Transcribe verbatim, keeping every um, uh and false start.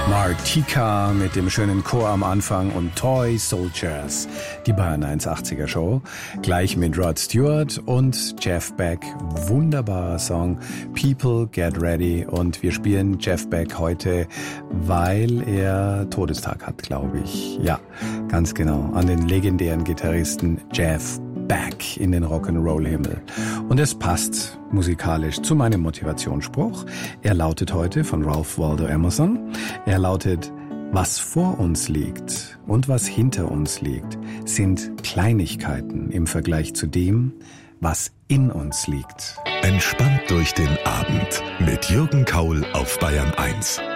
Martika mit dem schönen Chor am Anfang und Toy Soldiers, die Bayern eins achtziger Show, gleich mit Rod Stewart und Jeff Beck, wunderbarer Song, People Get Ready, und wir spielen Jeff Beck heute, weil er Todestag hat, glaube ich. Ja, ganz genau, an den legendären Gitarristen Jeff Beck in den Rock'n'Roll-Himmel. Und es passt musikalisch zu meinem Motivationsspruch. Er lautet heute von Ralph Waldo Emerson. Er lautet: Was vor uns liegt und was hinter uns liegt, sind Kleinigkeiten im Vergleich zu dem, was in uns liegt. Entspannt durch den Abend mit Jürgen Kaul auf Bayern eins.